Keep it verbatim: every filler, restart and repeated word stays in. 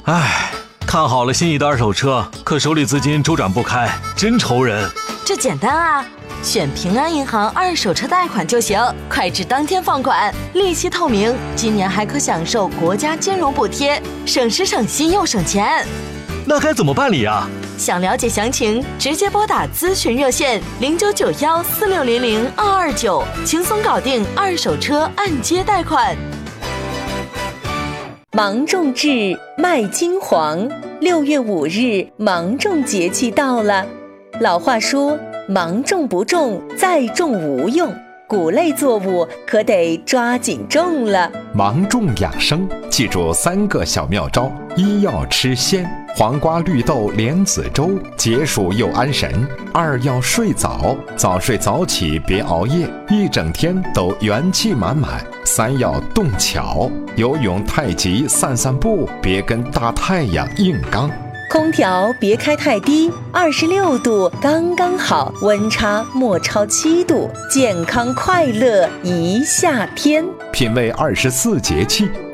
唉，看好了心仪的二手车，可手里资金周转不开，真愁人。 这简单啊，选平安银行二手车贷款就行，快至当天放款，利息透明，今年还可享受国家金融补贴，省时省心又省钱。 那该怎么办理啊？ 想了解详情，直接拨打咨询热线零九九幺四六零零二二九，轻松搞定二手车按揭贷款。 芒种至，麦金黄。六月五日，芒种节气到了。老话说，芒种不种，再种无用。谷类作物可得抓紧种了。 芒种养生，记住三个小妙招：一要吃鲜，黄瓜、绿豆、莲子粥，解暑又安神；二要睡早，早睡早起，别熬夜，一整天都元气满满；三要动巧，游泳、太极、散散步，别跟大太阳硬刚。 空调别开太低，二十六度刚刚好，温差莫超七度，健康快乐一夏天。 品味二十四节气，